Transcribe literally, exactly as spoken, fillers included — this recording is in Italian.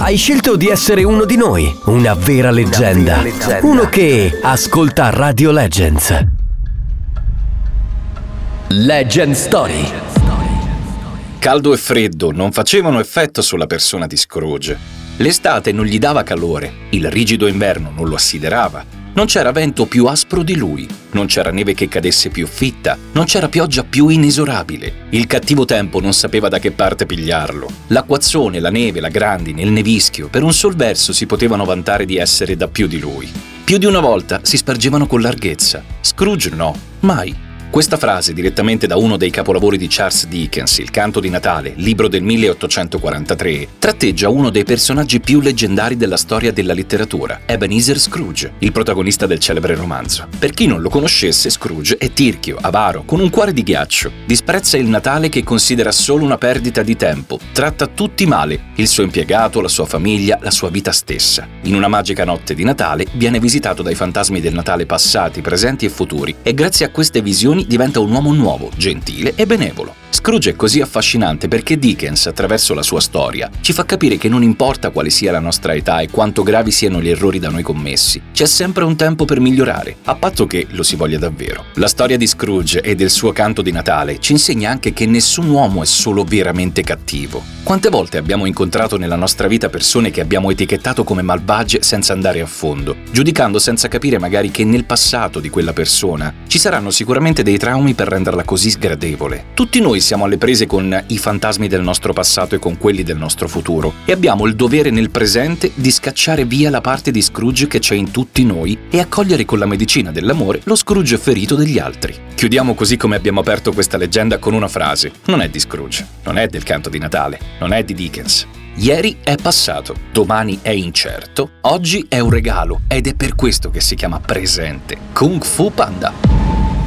Hai scelto di essere uno di noi, una vera leggenda, Una vera leggenda. uno che ascolta Radio Legends. Legend Story. Caldo e freddo non facevano effetto sulla persona di Scrooge. L'estate non gli dava calore, il rigido inverno non lo assiderava. Non c'era vento più aspro di lui, non c'era neve che cadesse più fitta, non c'era pioggia più inesorabile. Il cattivo tempo non sapeva da che parte pigliarlo. L'acquazzone, la neve, la grandine, il nevischio, per un sol verso si potevano vantare di essere da più di lui. Più di una volta si spargevano con larghezza. Scrooge no, mai. Questa frase, direttamente da uno dei capolavori di Charles Dickens, Il canto di Natale, libro del milleottocentoquarantatré, tratteggia uno dei personaggi più leggendari della storia della letteratura, Ebenezer Scrooge, il protagonista del celebre romanzo. Per chi non lo conoscesse, Scrooge è tirchio, avaro, con un cuore di ghiaccio. Disprezza il Natale che considera solo una perdita di tempo. Tratta tutti male, il suo impiegato, la sua famiglia, la sua vita stessa. In una magica notte di Natale viene visitato dai fantasmi del Natale passati, presenti e futuri e grazie a queste visioni diventa un uomo nuovo, gentile e benevolo. Scrooge è così affascinante perché Dickens, attraverso la sua storia, ci fa capire che non importa quale sia la nostra età e quanto gravi siano gli errori da noi commessi, c'è sempre un tempo per migliorare, a patto che lo si voglia davvero. La storia di Scrooge e del suo canto di Natale ci insegna anche che nessun uomo è solo veramente cattivo. Quante volte abbiamo incontrato nella nostra vita persone che abbiamo etichettato come malvagie senza andare a fondo, giudicando senza capire magari che nel passato di quella persona ci saranno sicuramente dei traumi per renderla così sgradevole. Tutti noi siamo alle prese con i fantasmi del nostro passato e con quelli del nostro futuro e abbiamo il dovere nel presente di scacciare via la parte di Scrooge che c'è in tutti noi e accogliere con la medicina dell'amore lo Scrooge ferito degli altri. Chiudiamo così come abbiamo aperto questa leggenda con una frase: non è di Scrooge, non è del canto di Natale, non è di Dickens. Ieri è passato, domani è incerto, oggi è un regalo ed è per questo che si chiama presente. Kung Fu Panda.